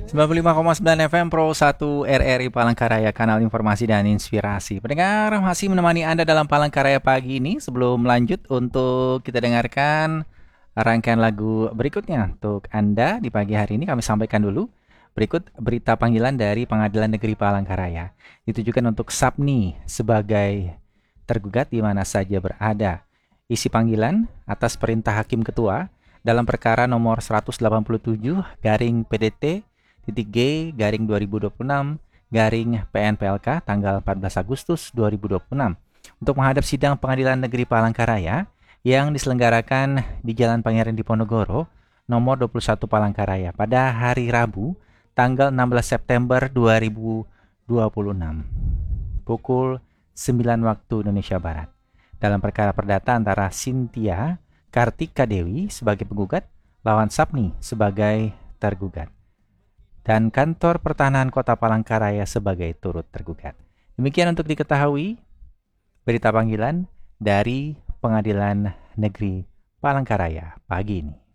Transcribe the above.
95,9 FM Pro 1 RRI Palangkaraya, kanal informasi dan inspirasi. Pendengar masih menemani Anda dalam Palangkaraya pagi ini. Sebelum lanjut untuk kita dengarkan rangkaian lagu berikutnya untuk Anda di pagi hari ini, kami sampaikan dulu berikut berita panggilan dari Pengadilan Negeri Palangkaraya. Ditujukan untuk Sapni sebagai tergugat di mana saja berada. Isi panggilan atas perintah Hakim Ketua dalam perkara nomor 187 garing PDT G garing 2026 garing PNPLK tanggal 14 Agustus 2026 untuk menghadap sidang Pengadilan Negeri Palangkaraya yang diselenggarakan di Jalan Pangeran Diponegoro nomor 21 Palangkaraya pada hari Rabu tanggal 16 September 2026 pukul 9 waktu Indonesia Barat dalam perkara perdata antara Cynthia Kartika Dewi sebagai penggugat lawan Sapni sebagai tergugat dan Kantor Pertanahan Kota Palangkaraya sebagai turut tergugat. Demikian untuk diketahui berita panggilan dari Pengadilan Negeri Palangkaraya pagi ini.